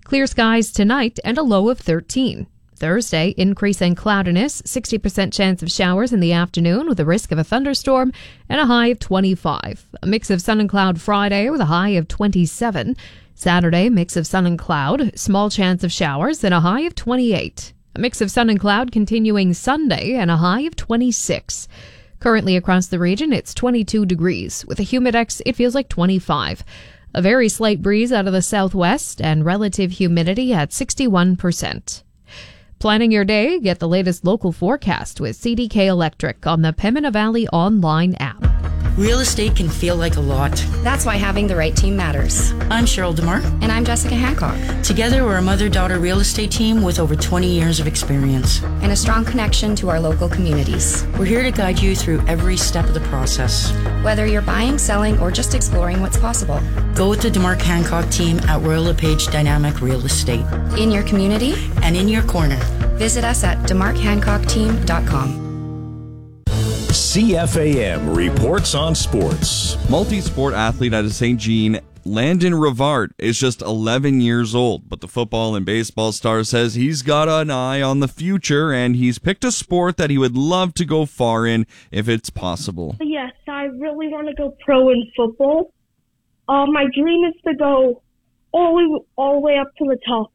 Clear skies tonight and a low of 13. Thursday, increasing cloudiness, 60% chance of showers in the afternoon with a risk of a thunderstorm and a high of 25. A mix of sun and cloud Friday with a high of 27. Saturday, mix of sun and cloud, small chance of showers and a high of 28. A mix of sun and cloud continuing Sunday and a high of 26. Currently across the region, it's 22 degrees. With a humidex, it feels like 25. A very slight breeze out of the southwest and relative humidity at 61%. Planning your day? Get the latest local forecast with CDK Electric on the Pembina Valley online app. Real estate can feel like a lot. That's why having the right team matters. I'm Cheryl DeMar. And I'm Jessica Hancock. Together, we're a mother-daughter real estate team with over 20 years of experience. And a strong connection to our local communities. We're here to guide you through every step of the process. Whether you're buying, selling, or just exploring what's possible. Go with the DeMar Hancock team at Royal LePage Dynamic Real Estate. In your community. And in your corner. Visit us at demarchancockteam.com. CFAM reports on sports. Multi-sport athlete out of St. Jean, Landon Rivard, is just 11 years old, but the football and baseball star says he's got an eye on the future and he's picked a sport that he would love to go far in if it's possible. Yes, I really want to go pro in football. My dream is to go all the way up to the top.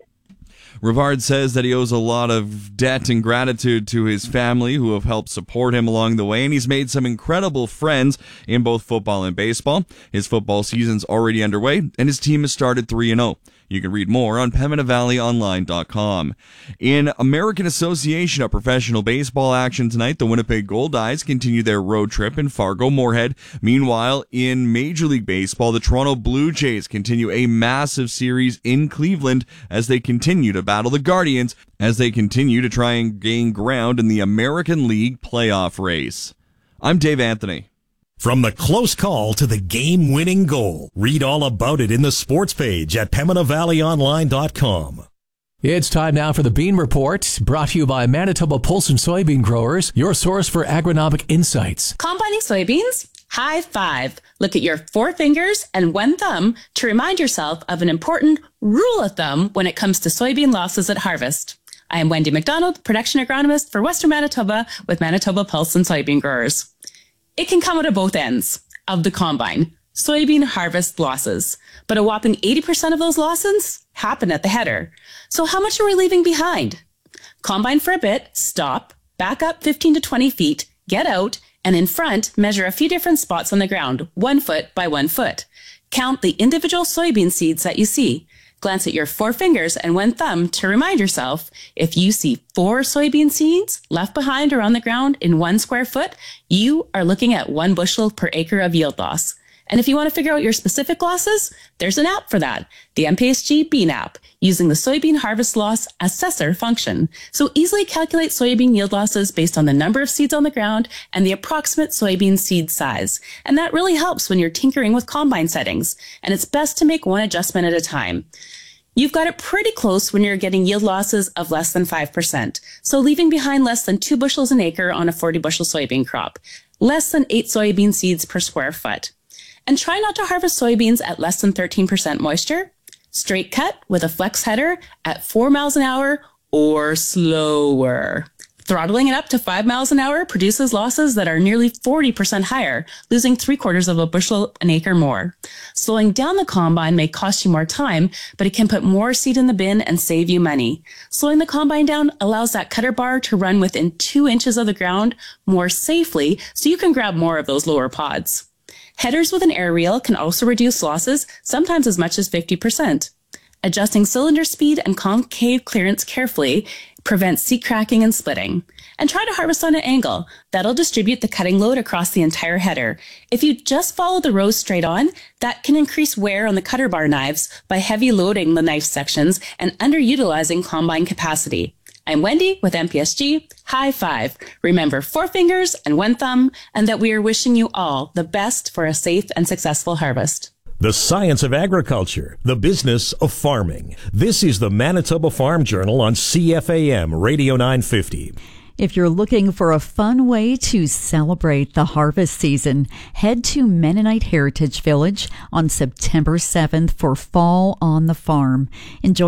Rivard says that he owes a lot of debt and gratitude to his family who have helped support him along the way, and he's made some incredible friends in both football and baseball. His football season's already underway, and his team has started 3-0. You can read more on PembinaValleyOnline.com. In American Association of Professional Baseball action tonight, the Winnipeg Goldeyes continue their road trip in Fargo-Moorhead. Meanwhile, in Major League Baseball, the Toronto Blue Jays continue a massive series in Cleveland as they continue to battle the Guardians as they continue to try and gain ground in the American League playoff race. I'm Dave Anthony. From the close call to the game-winning goal. Read all about it in the sports page at PembinaValleyOnline.com. It's time now for the Bean Report, brought to you by Manitoba Pulse and Soybean Growers, your source for agronomic insights. Combining soybeans? High five. Look at your 4 fingers and 1 thumb to remind yourself of an important rule of thumb when it comes to soybean losses at harvest. I am Wendy McDonald, production agronomist for Western Manitoba with Manitoba Pulse and Soybean Growers. It can come out of both ends of the combine, soybean harvest losses, but a whopping 80% of those losses happen at the header. So how much are we leaving behind? Combine for a bit, stop, back up 15 to 20 feet, get out, and in front, measure a few different spots on the ground, 1 foot by 1 foot. Count the individual soybean seeds that you see. Glance at your 4 fingers and 1 thumb to remind yourself if you see 4 soybean seeds left behind or on the ground in 1 square foot, you are looking at 1 bushel per acre of yield loss. And if you want to figure out your specific losses, there's an app for that, the MPSG Bean app, using the Soybean Harvest Loss Assessor function. So easily calculate soybean yield losses based on the number of seeds on the ground and the approximate soybean seed size. And that really helps when you're tinkering with combine settings. And it's best to make 1 adjustment at a time. You've got it pretty close when you're getting yield losses of less than 5%. So leaving behind less than 2 bushels an acre on a 40 bushel soybean crop. Less than 8 soybean seeds per square foot. And try not to harvest soybeans at less than 13% moisture. Straight cut with a flex header at 4 miles an hour or slower. Throttling it up to 5 miles an hour produces losses that are nearly 40% higher, losing 3/4 of a bushel an acre more. Slowing down the combine may cost you more time, but it can put more seed in the bin and save you money. Slowing the combine down allows that cutter bar to run within 2 inches of the ground more safely, so you can grab more of those lower pods. Headers with an air reel can also reduce losses, sometimes as much as 50%. Adjusting cylinder speed and concave clearance carefully prevents seed cracking and splitting. And try to harvest on an angle. That'll distribute the cutting load across the entire header. If you just follow the rows straight on, that can increase wear on the cutter bar knives by heavy loading the knife sections and underutilizing combine capacity. I'm Wendy with MPSG. High five. Remember 4 fingers and 1 thumb, and that we are wishing you all the best for a safe and successful harvest. The science of agriculture, the business of farming. This is the Manitoba Farm Journal on CFAM Radio 950. If you're looking for a fun way to celebrate the harvest season, head to Mennonite Heritage Village on September 7th for Fall on the Farm. Enjoy